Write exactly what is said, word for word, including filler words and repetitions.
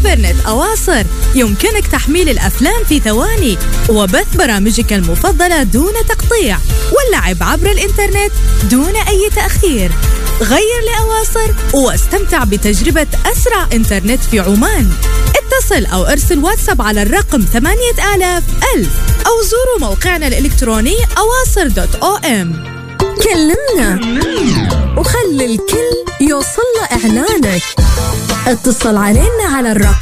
إنترنت أواصر يمكنك تحميل الأفلام في ثواني وبث برامجك المفضلة دون تقطيع واللعب عبر الإنترنت دون أي تأخير. غير لأواصر واستمتع بتجربة أسرع إنترنت في عمان. اتصل أو ارسل واتساب على الرقم ثمانية آلاف ألف أو زوروا موقعنا الإلكتروني أواصر دوت أو إم. كلمنا وخلي الكل يوصل له إعلانك. اتصل علينا على الرقم